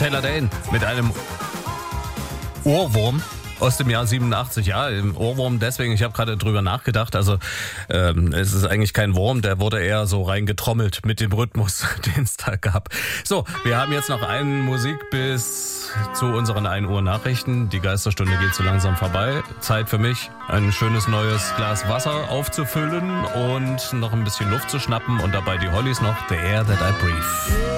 Taylor Dayne mit einem Ohrwurm aus dem Jahr 87. Ja, im Ohrwurm deswegen, ich habe gerade drüber nachgedacht, also es ist eigentlich kein Wurm, der wurde eher so reingetrommelt mit dem Rhythmus, den es da gab. So, wir haben jetzt noch eine Musik bis zu unseren 1 Uhr Nachrichten. Die Geisterstunde geht so langsam vorbei. Zeit für mich, ein schönes neues Glas Wasser aufzufüllen und noch ein bisschen Luft zu schnappen und dabei die Hollies noch, The Air That I Breathe.